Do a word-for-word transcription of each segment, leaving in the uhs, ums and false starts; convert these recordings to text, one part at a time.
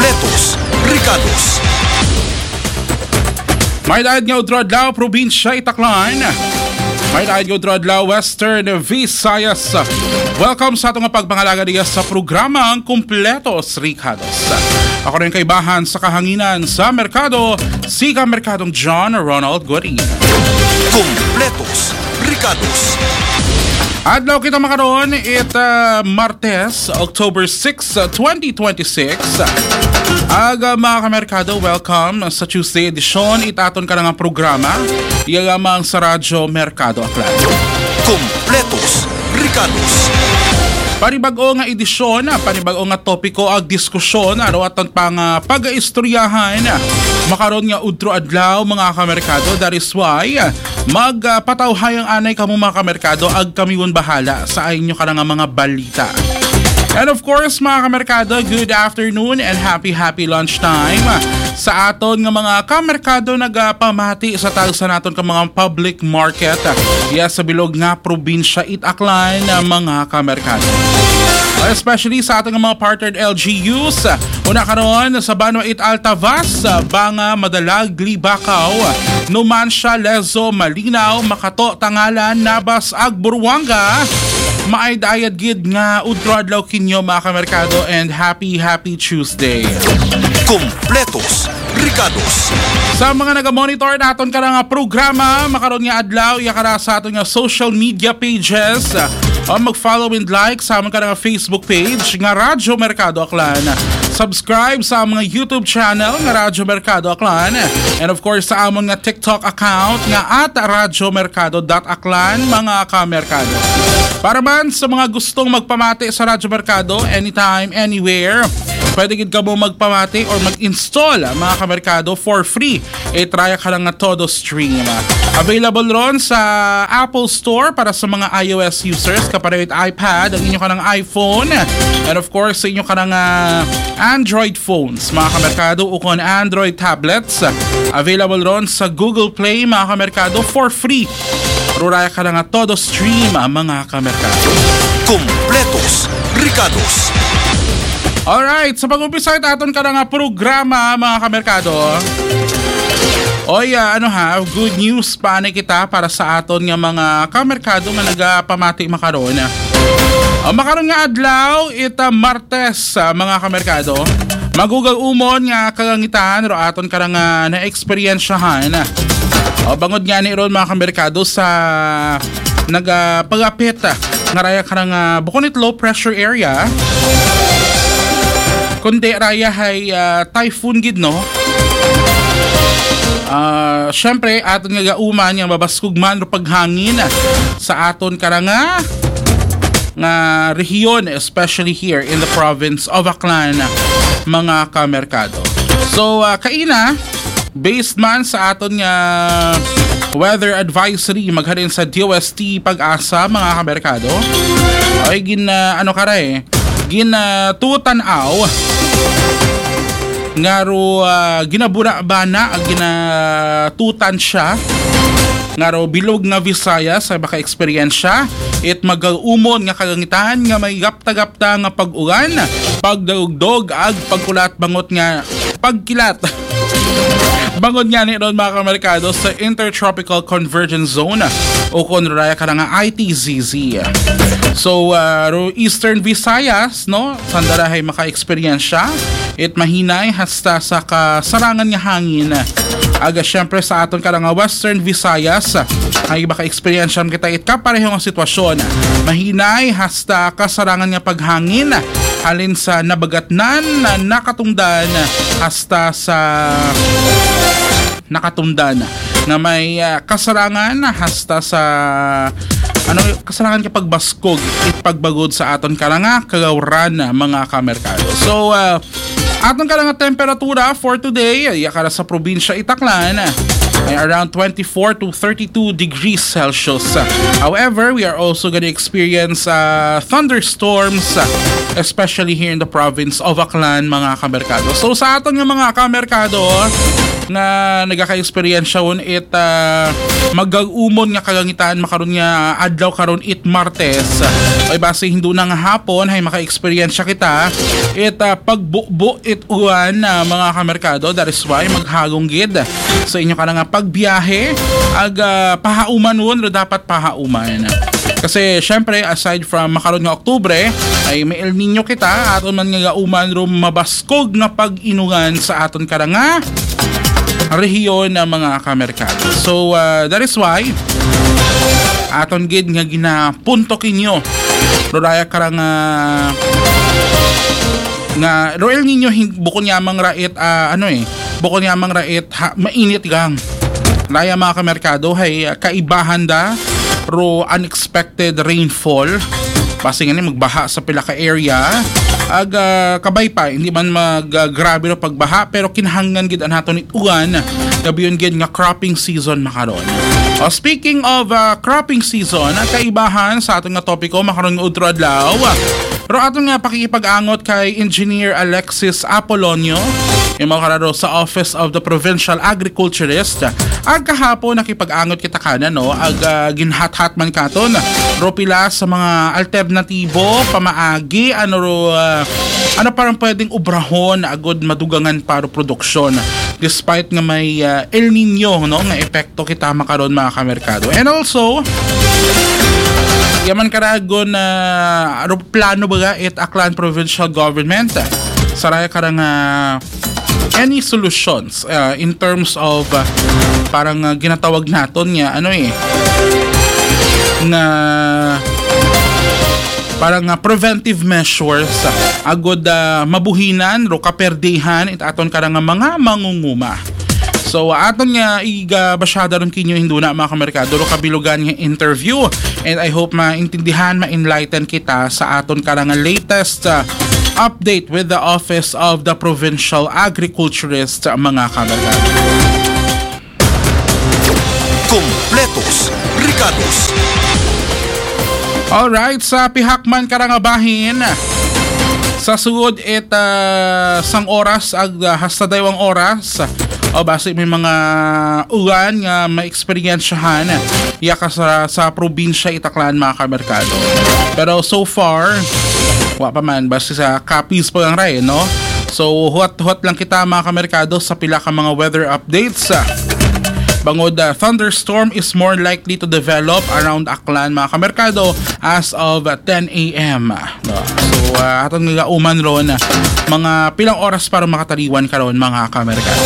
Kumpletos, Ricados. May daad nga udradlaw, probinsya Itaklan. May daad nga udradlaw, Western Visayas. Welcome sa atong pagpangalaga diya sa programang Kumpletos, Ricados. Ako rin kaibahan sa kahanginan sa merkado, si Kamerkadong John Ronald Guarin. Kumpletos, Ricados. Adlaw kita makaroon, it uh, Martes, October sixth, twenty twenty-six. Aga mga kamerkado, welcome sa Tuesday edition. Itaton ka na nga programa, iyagamang sa Radyo Merkado Aklan. Kumpletos, Ricados. Panibago nga edisyon, panibago nga topiko ag diskusyon, ano aton pang uh, pag-istoryahan, makaroon nga udro adlaw mga kamerkado. That is why magpatawhayang uh, anay kamo mga kamerkado, ag kamiwon bahala sa inyo ka nga mga balita. And of course mga kamerkado, good afternoon and happy happy lunchtime sa aton nga mga kamerkado nagpamati sa tagsa naton ka mga public market iya sa bilog nga probinsya Itaklan mga kamerkado. Especially sa ating mga partnered L G Us. Una karon sa Banwa it Altavas, Banga, Madalag, Glibakaw, Numancia, Lezo, Malinaw, Makato, Tangalan, Nabas, ag Buruanga. Maay-dayad gid nga udro adlaw kinyo mga kamerkado and happy happy Tuesday. Kumpletos, Ricados. Sa mga naga-monitor naton ka nga programa, makaroon nga adlaw iya kara sa aton nga social media pages. O mag-follow and like sa among ka nga Facebook page nga Radyo Merkado Aklan. Subscribe sa mga YouTube channel nga Radyo Merkado Aklan. And of course sa among nga TikTok account nga at radyo merkado dot aklan mga kamerkado. Para man sa mga gustong magpamati sa Radyo Merkado anytime, anywhere, pwede gid ka mo magpamati or mag-install mga kamerkado for free. E try ka lang nga todo stream. Available ron sa Apple Store para sa mga iOS users kapare with iPad, ang inyo ka ng iPhone, and of course sa inyo ka ng uh, Android phones mga kamerkado o kung Android tablets. Available ron sa Google Play mga kamerkado for free. Ruraya ka na nga todo stream mga kamerkado. Kumpletos, Ricados. Alright, sa pag-umpisa aton ka na nga programa mga kamerkado. Oy, uh, ano ha, good news pa na kita para sa aton nga mga kamerkado nga nagapamati makaroon. Uh, makaroon nga adlaw, ita Martes uh, mga kamerkado. Magugal umon nga kagangitan ro aton ka nga na-experiensyahan. Uh, bangod nga ni ron mga kamerkado sa nagapagapit uh, nga raya ka nga bukonit low pressure area. Kundi raya hay uh, typhoon gid no. Uh, Siyempre aton nga gauman nga mabaskog man ro paghangin sa aton karanga nga rehiyon, especially here in the province of Aklan mga kamerkado. So uh, kaina based man sa aton nga weather advisory maghalin sa D O S T Pag-asa mga kamerkado ay gin uh, ano kara eh gin uh, tutanaw nga ro uh, ginabura ba na ginatutan siya nga ro bilog nga Visayas ay baka eksperyensya it mag-umon nga kagangitan nga may gapta-gapta nga pag-ulan, pagdugdog ag pagkulat bangot nga pagkilat bangon nga ni ron mga kamerkado sa Intertropical Convergence Zone o kung raya ka nga I T Z Z. So uh, Eastern Visayas no sandarahay maka-eksperyensya it mahinay hasta sa kasarangan nga hangin. Aga syempre sa aton ka nga Western Visayas ay maka-eksperyensya kita it kapareho nga sitwasyon mahinay hasta kasarangan nga paghangin alin sa nabagatnan na nakatungdan hasta sa nakatungdan na may uh, kasarangan hasta sa ano kasarangan kapag baskog it pagbagod sa aton karanga kagawran mga kamerkado. So uh, aton karanga temperatura for today yakara sa probinsya Itaklan ay around twenty-four to thirty-two degrees Celsius. However, we are also gonna experience uh, thunderstorms especially here in the province of Aklan, mga kamerkado. So sa aton nga mga kamerkado nga nagaka-experience yun it uh, mag-umon nga kagangitaan makaroon nga adlaw karon it Martes ay base hindi na nga hapon ay maka-experience kita it uh, pagbubo it uwan uh, mga kamerkado. That is why maghagong gid sa inyo ka na nga pagbiyahe ag uh, pahauman won dapat pahauman. Kasi syempre aside from makaroon nga Oktubre ay may El Nino kita aton man nga uman rum mabaskog nga pag-inungan sa aton kada nga rehiyon ng mga kamerkado. So uh, that is why aton gid nga ginapunto kinyo rodaya karang uh, nga Royal Nino bukod yamang rait uh, ano eh bukod yamang rait ha, mainit gang raya mga kamerkado hay uh, kaibahan da ro unexpected rainfall basi nga ni magbaha sa pila ka area ag uh, kabay pa hindi man mag uh, grabe no pagbaha pero kinahanglan gid anaton it uwan gabiyon gid nga cropping season makaron. Uh, speaking of uh, cropping season kaibahan sa aton nga topiko makaron nga udto adlaw ro aton nga pakikipag-angot kay Engineer Alexis Apolonio yung mga kararo sa Office of the Provincial Agriculturist. Ag kahapon nakipag-angot kita kana no ag uh, ginhat-hat man katon ro pila sa mga alternatibo pamaagi ano ro uh, ano parang pwedeng ubrahon agod madugangan para produksyon despite nga may uh, El Nino no nga epekto kita makaron mga kamerkado. And also yaman karagon na uh, ano plano baga it Aklan Provincial Government saraya karang uh, any solutions uh, in terms of uh, parang uh, ginatawag naton nga ano eh na parang uh, preventive measures uh, agod uh, mabuhinan ro kaperdihan it aton karang mga mangunguma. So aton nga iga basyada ron kinyo hinduna mga kamerkado ro kabilugan nga interview and I hope maintindihan ma-enlighten kita sa aton karang latest uh, update with the Office of the Provincial Agriculturist mga kamerkado. Kompletos, Ricados. Alright, sa pihakman karangabahin sa sugod it uh, sang oras ag uh, hasta daywang oras o base may mga ulan nga ma-experiensyahan yaka sa, sa probinsya Itaklan mga kamerkado. Pero so far wa pa man base sa copies po lang rin no. So huwat-huwat lang kita mga kamerkado sa pila ka mga weather updates. Bangod uh, thunderstorm is more likely to develop around Aklan mga kamerkado as of ten a.m. No. So uh, atong nga uman ron mga pilang oras para makataliwan karon mga kamerkado.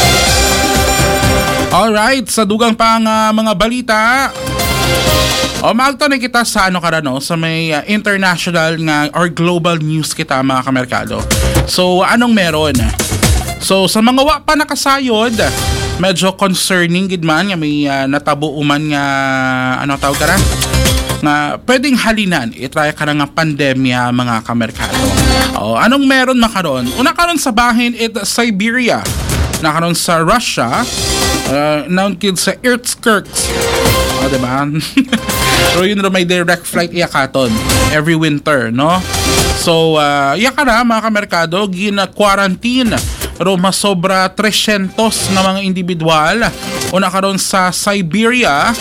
Alright, sa dugang pang uh, mga balita o magto na kita sa ano kada no sa may uh, international nga or global news kita mga kamerkado. So anong meron? So sa mga wa pa nakasayod medyo concerning gid man nga may uh, natabo uman nga ano tawag ka nga pwedeng halinan itry ka na nga pandemya mga kamerkado. O anong meron makaron? Una karon sa bahin it Siberia na karon sa Russia uh, noun kid sa Irkutsk. O diba? Pero yun rin may direct flight iyakaton every winter no. So uh, iyaka na mga kamerkado gina-quarantine pero masobra three hundred na mga individual una karon sa Siberia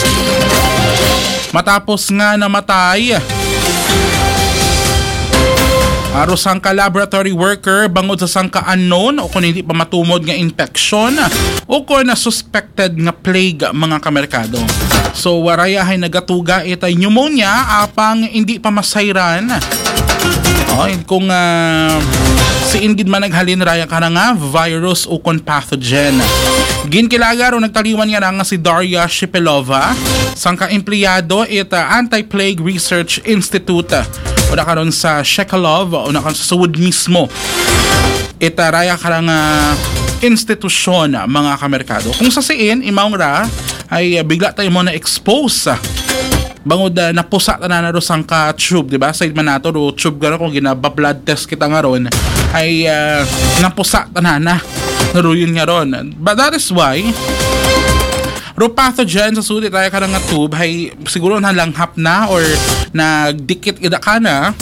matapos nga namatay aro sangka laboratory worker bangod sa sangka unknown o kung hindi pa matumod nga infection o kung na suspected nga plague mga kamerkado. So warayahay nagatuga itay pneumonia apang hindi pa masayran. Oh, kung uh, si ingid man naghalin raya ka na nga virus o kon pathogen. Ginkilaga ro nagtaliwan nga nga si Daria Shipilova sangka empleyado it uh, Anti-Plague Research Institute una karon sa Shekalov una karon sa Sud mismo. Ita uh, raya ka nga institusyon mga kamerkado. Kung sa siin imawng ra ay uh, bigla tayo mo na expose uh, bangod uh, napusa na na ro sangka tube, di ba? Side man nato ro tube garo kung ginaba-blood test kita nga ron ay uh, napusa na na ro yun nga ron. But that is why ro pathogen sa sulit tayo ka nga tube ay siguro nalanghap na or nagdikit ida ka na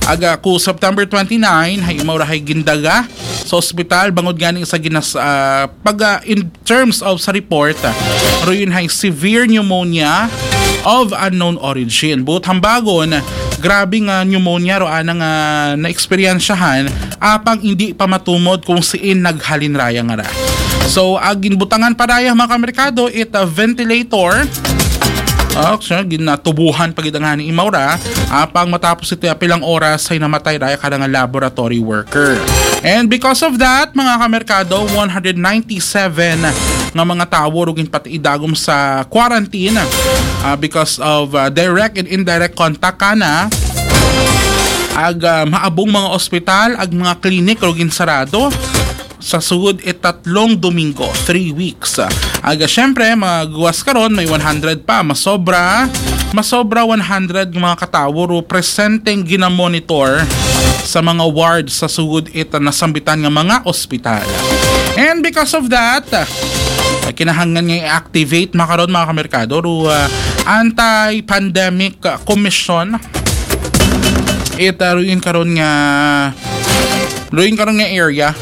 Aga ku September twenty-nine hay maurahay gindaga sa ospital bangod gani sa ginas uh, pag uh, in terms of sa report uh, royun hay severe pneumonia of unknown origin. But hambagon grabe nga pneumonia ro anang uh, na-experiensyahan apang hindi pa matumod kung siin naghalinraya nga ra. So agin butangan padaya mga kamerkado it a ventilator. Oh, so, ginatubuhan pagidang ni Imaura apang matapos ito pilang oras ay namatay raya kada nga laboratory worker. And because of that, mga kamerkado, one hundred ninety-seven nga mga tawo rugin pati idagom sa quarantine uh, because of uh, direct and indirect contact kana ag uh, maabong mga ospital ag mga klinik rugin sarado sa sugod it tatlong Domingo, three weeks. Aga syempre magwas karon may one hundred pa masobra masobra one hundred mga katawo ro presenting ginamonitor sa mga ward sa sugod it nasambitan nga mga ospital. And because of that, kinahanglan nga i-activate makaron mga kamerkado ro uh, anti-pandemic commission. Ito rin karon nga rin karon nga area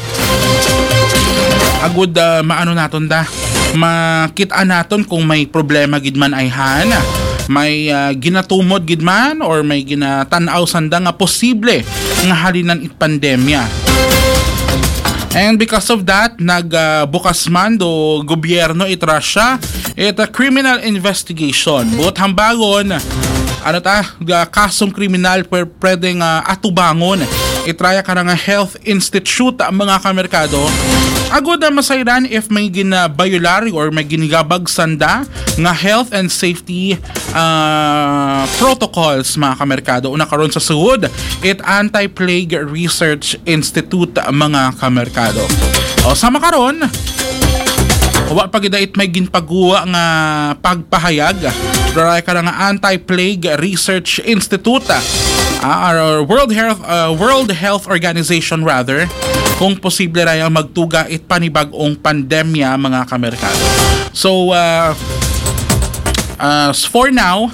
agud uh, maano naton da makita naton kung may problema gid man ay han may uh, ginatumod gid man or may ginatanaw sanda nga posible nga halinan it pandemya. And because of that nagbukas uh, man do gobyerno it Russia it a criminal investigation but hambagon ano ta uh, kasong kriminal per pwedeng uh, atubangon itraya ka nga health institute mga kamerkado agud na masayran if may ginabayolari or may ginigabag sanda nga health and safety uh, protocols mga kamerkado una karon sa sugod it Anti-Plague Research Institute mga kamerkado. O sama karon wa pagidait may ginpagawa nga pagpahayag daray ka nga Anti-Plague Research Institute uh, or World Health uh, World Health Organization rather kung posible rayang magtuga it panibag-ong pandemya mga kamerkado. So uh, uh, for now